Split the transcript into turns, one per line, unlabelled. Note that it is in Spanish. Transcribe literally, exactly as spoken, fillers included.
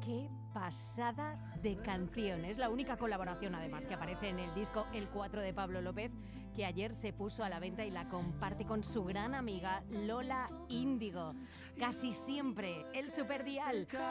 Qué pasada de canción. Es la única colaboración, además, que aparece en el disco El cuatro de Pablo López, que ayer se puso a la venta y la comparte con su gran amiga Lola Índigo. Casi siempre, el Superdial.